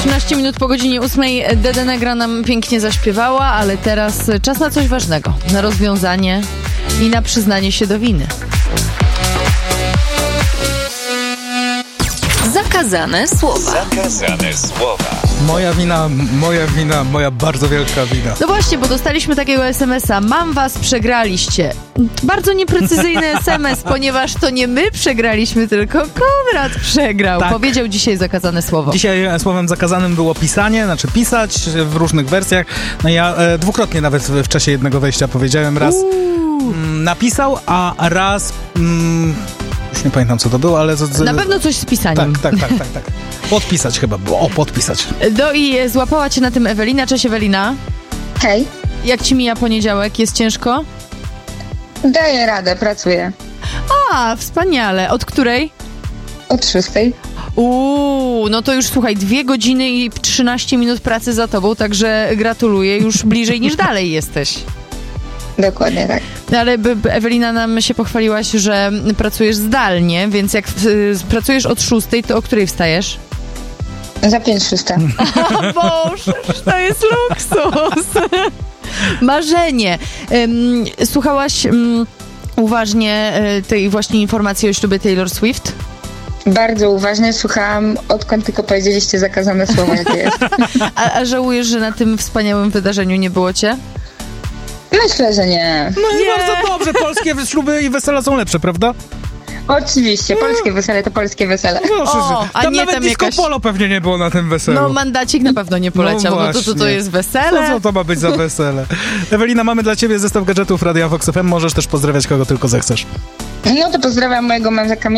13 minut po godzinie 8 Dede Negra nam pięknie zaśpiewała, ale teraz czas na coś ważnego, na rozwiązanie i na przyznanie się do winy. Zakazane słowa. Zakazane słowa. Moja bardzo wielka wina. No właśnie, bo dostaliśmy takiego SMS-a. Mam was, przegraliście. Bardzo nieprecyzyjny SMS, ponieważ to nie my przegraliśmy, tylko Konrad przegrał. Tak. Powiedział dzisiaj zakazane słowo. Dzisiaj słowem zakazanym było pisanie, znaczy pisać w różnych wersjach. No ja dwukrotnie nawet w czasie jednego wejścia powiedziałem. Raz napisał, a raz... już nie pamiętam, co to było, ale... Na pewno coś z pisaniem. Tak. Podpisać chyba było. O, podpisać. I złapała cię na tym Ewelina. Cześć, Ewelina. Hej, Jak ci mija poniedziałek? Jest ciężko? daję radę, pracuję. A, wspaniale. Od której? Od 6. No to już słuchaj, 2 godziny i 13 minut pracy za tobą, także gratuluję. Już bliżej niż dalej jesteś. Dokładnie tak. Ale Ewelina, nam się pochwaliłaś, że pracujesz zdalnie, więc jak pracujesz od 6, to o której wstajesz? Za 5:06. Boże, to jest luksus. Marzenie. Słuchałaś uważnie tej właśnie informacji o ślubie Taylor Swift? Bardzo uważnie słuchałam, odkąd tylko powiedzieliście zakazane słowa, jakie jest. A żałujesz, że na tym wspaniałym wydarzeniu nie było cię? Myślę, że nie. No i Nie. bardzo dobrze. Polskie śluby i wesela są lepsze, prawda? Oczywiście, polskie wesele to polskie wesele. O, a tam nie nawet tam disco jakaś... polo pewnie nie było na tym weselu. No mandacik na pewno nie poleciał, no to właśnie. jest wesele. Co to ma być za wesele? Ewelina, mamy dla ciebie zestaw gadżetów Radia Fox FM. Możesz też pozdrawiać kogo tylko zechcesz. No to pozdrawiam mojego męża Kamila.